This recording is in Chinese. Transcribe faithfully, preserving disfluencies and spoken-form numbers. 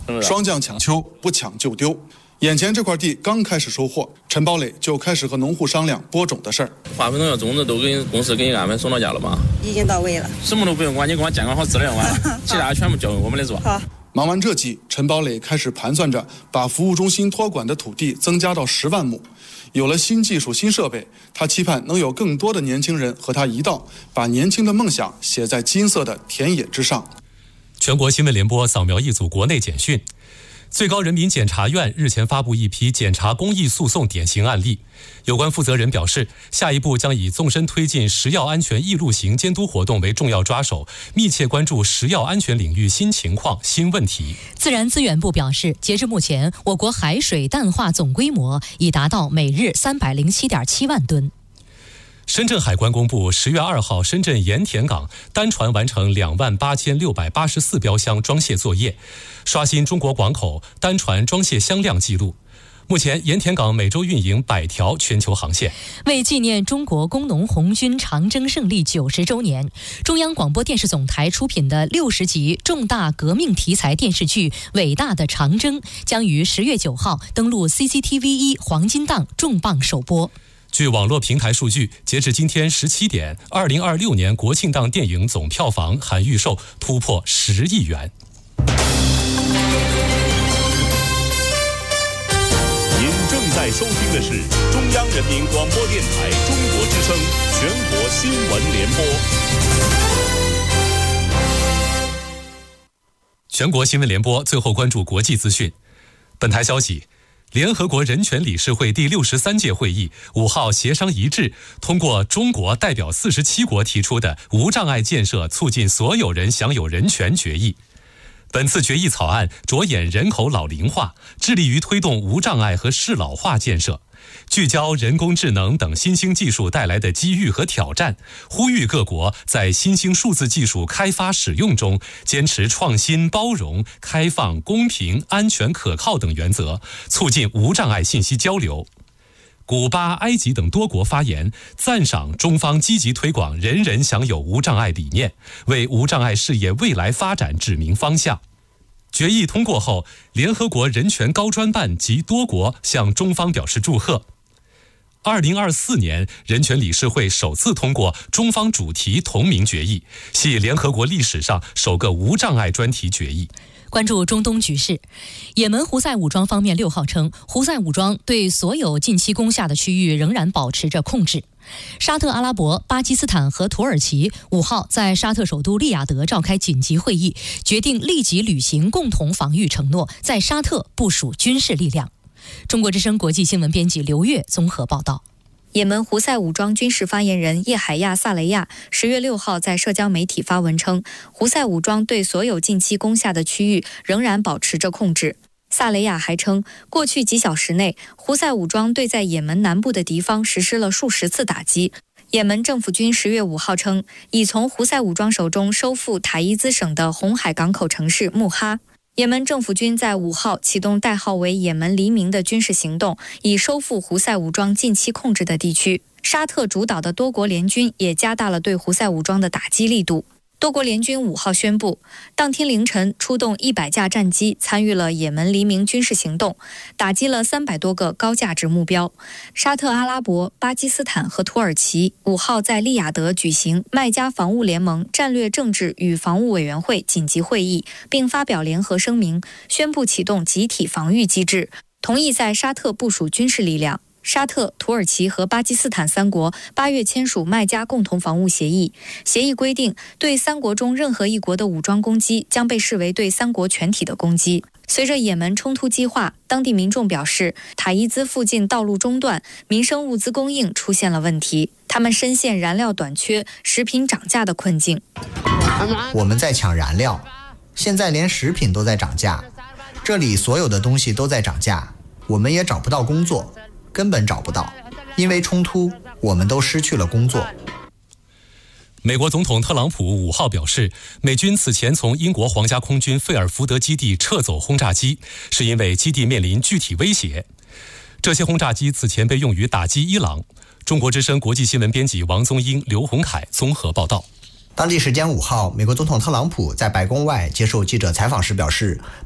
双降抢秋，不抢就丢。眼前这块地刚开始收获，陈宝磊就开始和农户商量播种的事儿。 化肥农药种子都给公司给你安排送到家了吗？ 已经到位了， 什么都不用管，你给我健康好资料完，其他全部交给我们来做。 好。 忙完这季，陈宝磊开始盘算着把服务中心托管的土地增加到十万亩。有了新技术、新设备，他期盼能有更多的年轻人和他一道，把年轻的梦想写在金色的田野之上。 全国新闻联播扫描一组国内简讯。最高人民检察院日前发布一批检察公益诉讼典型案例，有关负责人表示，下一步将以纵深推进食药安全易路行监督活动为重要抓手，密切关注食药安全领域新情况、新问题。 自然资源部表示，截至目前，我国海水淡化总规模已达到每日三百零七点七万吨。 深圳海关公布，十月二号，深圳盐田港单船完成两万八千六百八十四标箱装卸作业，刷新中国港口单船装卸箱量纪录。目前，盐田港每周运营百条全球航线。 为纪念中国工农红军长征胜利九十周年，中央广播电视总台出品的六十集重大革命题材电视剧《伟大的长征》将于十月九号登陆 C C T V 一黄金档重磅首播。 据网络平台数据，截至今天十七点，二零二六年国庆档电影总票房含预售突破十亿元。 您正在收听的是中央人民广播电台中国之声全国新闻联播。 全国新闻联播最后关注国际资讯。本台消息，联合国人权理事会第六十三届会议五号协商一致，通过中国代表四十七国提出的无障碍建设促进所有人享有人权决议。本次决议草案着眼人口老龄化，致力于推动无障碍和适老化建设，聚焦人工智能等新兴技术带来的机遇和挑战，呼吁各国在新兴数字技术开发使用中坚持创新、包容、开放、公平、安全、可靠等原则，促进无障碍信息交流。古巴、埃及等多国发言，赞赏中方积极推广人人享有无障碍理念，为无障碍事业未来发展指明方向。决议通过后，联合国人权高专办及多国向中方表示祝贺。二零二四年，人权理事会首次通过中方主题同名决议，系联合国历史上首个无障碍专题决议。 关注中东局势，也门胡塞武装方面六号称，胡塞武装对所有近期攻下的区域仍然保持着控制。沙特阿拉伯、巴基斯坦和土耳其五号在沙特首都利雅得召开紧急会议，决定立即履行共同防御承诺，在沙特部署军事力量。中国之声国际新闻编辑刘月综合报道。 也门胡塞武装军事发言人叶海亚·萨雷亚十月六号在社交媒体发文称，胡塞武装对所有近期攻下的区域仍然保持着控制。萨雷亚还称，过去几小时内，胡塞武装对在也门南部的敌方实施了数十次打击。也门政府军十月五号称，已从胡塞武装手中收复塔伊兹省的红海港口城市穆哈。也门政府军在五号启动代号为也门黎明的军事行动，以收复胡塞武装近期控制的地区。沙特主导的多国联军也加大了对胡塞武装的打击力度。多国联军五号宣布，当天凌晨出动一百架战机参与了也门黎明军事行动，打击了三百多个高价值目标。沙特阿拉伯、巴基斯坦和土耳其五号在利雅得举行麦加防务联盟战略政治与防务委员会紧急会议，并发表联合声明，宣布启动集体防御机制，同意在沙特部署军事力量。沙特、土耳其和巴基斯坦三国八月签署麦加共同防务协议，协议规定，对三国中任何一国的武装攻击将被视为对三国全体的攻击。随着也门冲突激化，当地民众表示，塔伊兹附近道路中断，民生物资供应出现了问题，他们深陷燃料短缺、食品涨价的困境。 我们在抢燃料，现在连食品都在涨价，这里所有的东西都在涨价，我们也找不到工作。根本找不到，因为冲突，我们都失去了工作。 美国总统特朗普五号表示，美军此前从英国皇家空军费尔福德基地撤走轰炸机，是因为基地面临具体威胁。这些轰炸机此前被用于打击伊朗。中国之声国际新闻编辑王宗英、刘洪凯综合报道。 当地时间五号，美国总统特朗普在白宫外接受记者采访时表示，